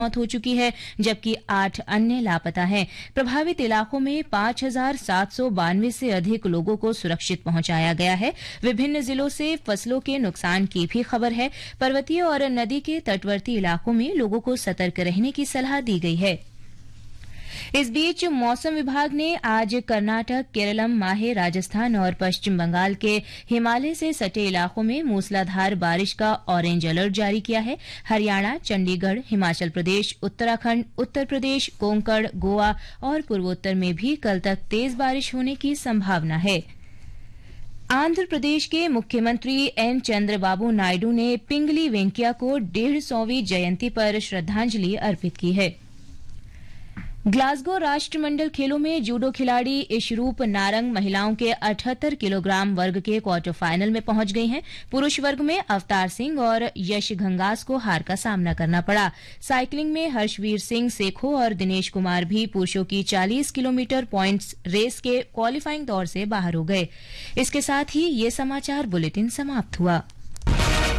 मौत हो चुकी है, जबकि 8 अन्य लापता हैं। प्रभावित इलाकों में 5,792 से अधिक लोगों को सुरक्षित पहुंचाया गया है। विभिन्न जिलों से फसलों के नुकसान की भी खबर है। पर्वतीय और नदी के तटवर्ती इलाकों में लोगों को सतर्क रहने की सलाह दी गई है। इस बीच मौसम विभाग ने आज कर्नाटक, केरलम, माहे, राजस्थान और पश्चिम बंगाल के हिमालय से सटे इलाकों में मूसलाधार बारिश का ऑरेंज अलर्ट जारी किया है। हरियाणा, चंडीगढ़, हिमाचल प्रदेश, उत्तराखंड, उत्तर प्रदेश, कोंकण, गोवा और पूर्वोत्तर में भी कल तक तेज बारिश होने की संभावना है। आंध्र प्रदेश के मुख्यमंत्री एन चंद्रबाबू नायडू ने पिंगली वेंकैया को 150वीं जयंती पर श्रद्धांजलि अर्पित की है। ग्लासगो राष्ट्रमंडल खेलों में जूडो खिलाड़ी इशरूप नारंग महिलाओं के 78 किलोग्राम वर्ग के क्वार्टर फाइनल में पहुंच गई हैं। पुरुष वर्ग में अवतार सिंह और यश घंगास को हार का सामना करना पड़ा। साइकिलिंग में हर्षवीर सिंह सेखो और दिनेश कुमार भी पुरुषों की 40 किलोमीटर पॉइंट्स रेस के क्वालिफाइंग दौर से बाहर हो गए। इसके साथ ही ये समाचार बुलेटिन समाप्त हुआ।